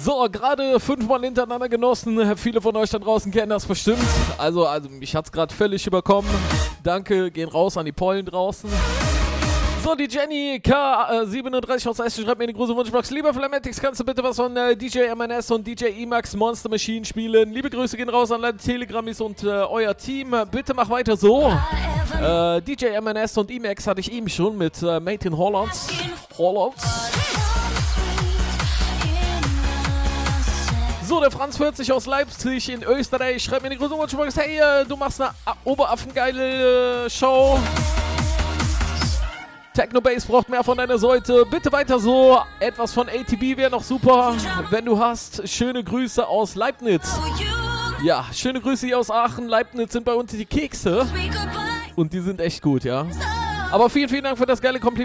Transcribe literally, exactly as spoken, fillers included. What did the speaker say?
So, gerade fünfmal hintereinander genossen. Viele von euch da draußen kennen das bestimmt. Also, also mich hat's gerade völlig überkommen. Danke, gehen raus an die Pollen draußen. So, die Jenny K siebenunddreißig aus Essen schreibt mir eine große Wunschbox. Lieber Flamatics, kannst du bitte was von äh, D J M N S und D J Emax Monster Machine spielen? Liebe Grüße gehen raus an alle Telegrammis und äh, euer Team. Bitte mach weiter so. Äh, D J M N S und Emax hatte ich eben schon mit äh, Made in Holland. Holland. So, der Franz vierzig aus Leipzig in Österreich schreibt mir eine große Wunschbox. Hey, äh, du machst eine oberaffengeile äh, Show. Technobase braucht mehr von deiner Seite. Bitte weiter so. Etwas von A T B wäre noch super, wenn du hast. Schöne Grüße aus Leibniz. Ja, schöne Grüße hier aus Aachen. Leibniz sind bei uns die Kekse. Und die sind echt gut, ja. Aber vielen, vielen Dank für das geile Kompliment.